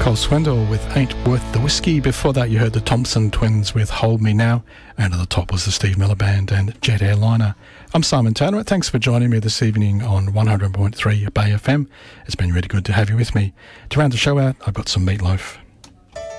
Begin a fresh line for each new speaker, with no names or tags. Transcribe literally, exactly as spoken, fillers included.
Cole Swindle with Ain't Worth the Whiskey. Before that you heard the Thompson Twins with Hold Me Now, and at the top was the Steve Miller Band and Jet Airliner. I'm Simon Turner. Thanks for joining me this evening on one hundred point three Bay F M. It's been really good to have you with me. To round the show out, I've got some Meatloaf.